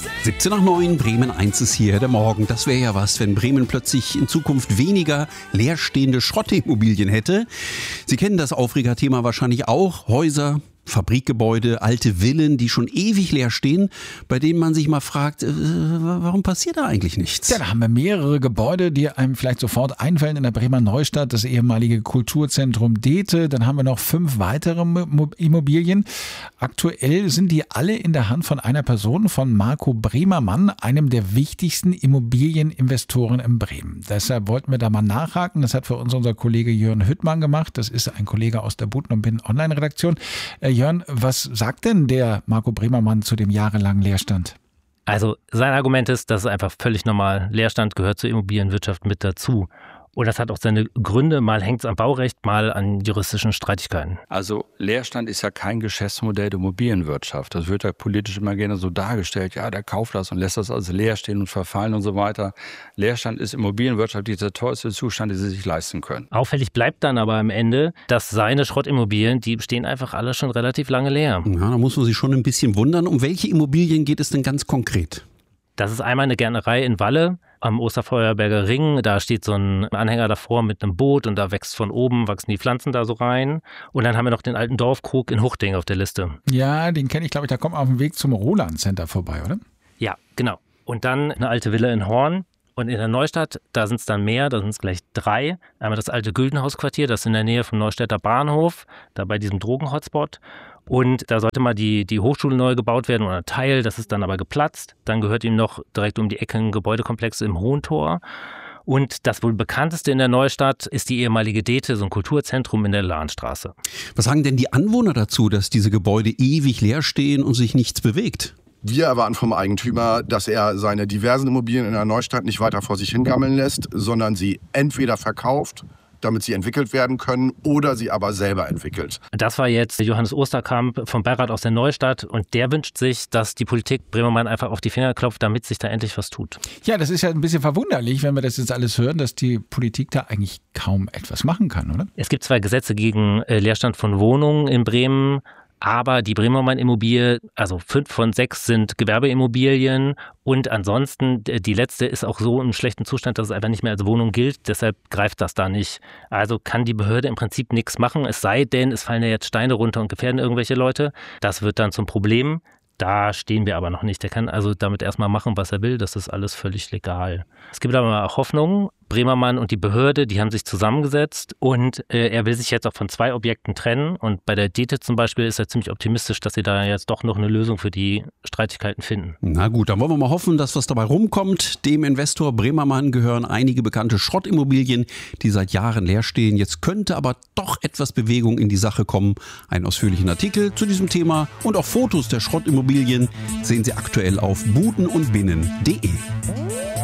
17 nach 9, Bremen 1 ist hier der Morgen. Das wäre ja was, wenn Bremen plötzlich in Zukunft weniger leerstehende Schrottimmobilien hätte. Sie kennen das Aufregerthema wahrscheinlich auch. Häuser, Fabrikgebäude, alte Villen, die schon ewig leer stehen, bei denen man sich mal fragt, warum passiert da eigentlich nichts? Ja, da haben wir mehrere Gebäude, die einem vielleicht sofort einfallen in der Bremer Neustadt, das ehemalige Kulturzentrum Dete. Dann haben wir noch 5 weitere Immobilien. Aktuell sind die alle in der Hand von einer Person, von Marco Bremermann, einem der wichtigsten Immobilieninvestoren in Bremen. Deshalb wollten wir da mal nachhaken. Das hat für uns unser Kollege Jörn Hüttmann gemacht. Das ist ein Kollege aus der Buten und Binnen Online-Redaktion. Jörn, was sagt denn der Marco Bremermann zu dem jahrelangen Leerstand? Also sein Argument ist, das ist einfach völlig normal. Leerstand gehört zur Immobilienwirtschaft mit dazu. Und das hat auch seine Gründe. Mal hängt es am Baurecht, mal an juristischen Streitigkeiten. Also Leerstand ist ja kein Geschäftsmodell der Immobilienwirtschaft. Das wird ja politisch immer gerne so dargestellt. Ja, der kauft das und lässt das also leer stehen und verfallen und so weiter. Leerstand ist Immobilienwirtschaft der teuerste Zustand, den sie sich leisten können. Auffällig bleibt dann aber am Ende, dass seine Schrottimmobilien, die stehen einfach alle schon relativ lange leer. Ja, da muss man sich schon ein bisschen wundern. Um welche Immobilien geht es denn ganz konkret? Das ist einmal eine Gärtnerei in Walle am Osterfeuerberger Ring. Da steht so ein Anhänger davor mit einem Boot und da wachsen die Pflanzen da so rein. Und dann haben wir noch den alten Dorfkrug in Huchting auf der Liste. Ja, den kenne ich, glaube ich, da kommt man auf dem Weg zum Roland Center vorbei, oder? Ja, genau. Und dann eine alte Villa in Horn. Und in der Neustadt, da sind es dann mehr, da sind es gleich 3. Einmal das alte Güldenhausquartier, das ist in der Nähe vom Neustädter Bahnhof, da bei diesem Drogenhotspot. Und da sollte mal die Hochschule neu gebaut werden oder ein Teil, das ist dann aber geplatzt. Dann gehört ihm noch direkt um die Ecke ein Gebäudekomplex im Hohentor. Und das wohl bekannteste in der Neustadt ist die ehemalige Dete, so ein Kulturzentrum in der Lahnstraße. Was sagen denn die Anwohner dazu, dass diese Gebäude ewig leer stehen und sich nichts bewegt? Wir erwarten vom Eigentümer, dass er seine diversen Immobilien in der Neustadt nicht weiter vor sich hingammeln lässt, sondern sie entweder verkauft, damit sie entwickelt werden können, oder sie aber selber entwickelt. Das war jetzt Johannes Osterkamp vom Beirat aus der Neustadt und der wünscht sich, dass die Politik Bremermann einfach auf die Finger klopft, damit sich da endlich was tut. Ja, das ist ja ein bisschen verwunderlich, wenn wir das jetzt alles hören, dass die Politik da eigentlich kaum etwas machen kann, oder? Es gibt 2 Gesetze gegen Leerstand von Wohnungen in Bremen. Aber die Bremermann-Immobilie, also 5 von 6 sind Gewerbeimmobilien und ansonsten, die letzte ist auch so im schlechten Zustand, dass es einfach nicht mehr als Wohnung gilt, deshalb greift das da nicht. Also kann die Behörde im Prinzip nichts machen, es sei denn, es fallen ja jetzt Steine runter und gefährden irgendwelche Leute. Das wird dann zum Problem. Da stehen wir aber noch nicht. Der kann also damit erstmal machen, was er will. Das ist alles völlig legal. Es gibt aber auch Hoffnung. Bremermann und die Behörde, die haben sich zusammengesetzt und er will sich jetzt auch von 2 Objekten trennen. Und bei der Dete zum Beispiel ist er ziemlich optimistisch, dass sie da jetzt doch noch eine Lösung für die Streitigkeiten finden. Na gut, dann wollen wir mal hoffen, dass was dabei rumkommt. Dem Investor Bremermann gehören einige bekannte Schrottimmobilien, die seit Jahren leer stehen. Jetzt könnte aber doch etwas Bewegung in die Sache kommen. Einen ausführlichen Artikel zu diesem Thema und auch Fotos der Schrottimmobilien sehen Sie aktuell auf butenundbinnen.de.